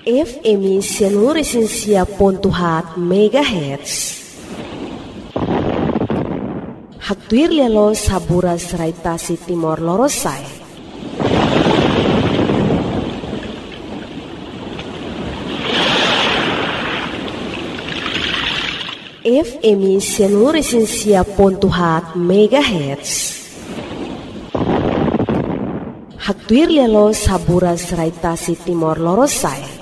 FM seluruh Resensia Pontuhat Megahertz. Haktuir lelo sabura seraitasi Timor Lorosai. FM seluruh Resensia Pontuhat Megahertz. Haktuir lelo sabura seraitasi Timor Lorosai.